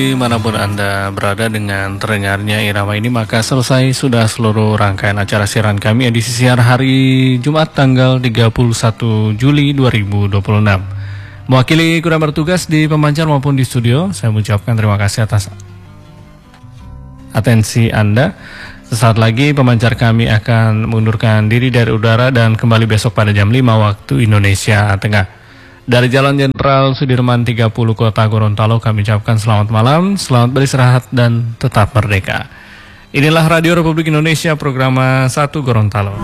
Dimanapun Anda berada dengan terdengarnya irama ini, maka selesai sudah seluruh rangkaian acara siaran kami edisi siar hari Jumat tanggal 31 Juli 2026. Mewakili kurang bertugas di pemancar maupun di studio, saya mengucapkan terima kasih atas atensi Anda. Sesaat lagi pemancar kami akan mengundurkan diri dari udara dan kembali besok pada jam 5 waktu Indonesia Tengah. Dari Jalan Jenderal Sudirman 30 Kota Gorontalo kami ucapkan selamat malam, selamat beristirahat dan tetap merdeka. Inilah Radio Republik Indonesia, program 1 Gorontalo.